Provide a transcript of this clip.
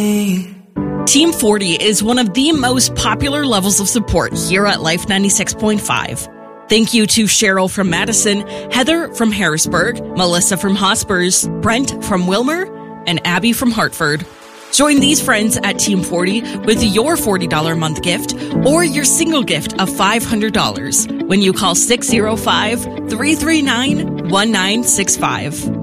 Team 40 is one of the most popular levels of support here at Life 96.5. Thank you to Cheryl from Madison, Heather from Harrisburg, Melissa from Hospers, Brent from Wilmer, and Abby from Hartford. Join these friends at Team 40 with your $40 a month gift or your single gift of $500 when you call 605-339-1965.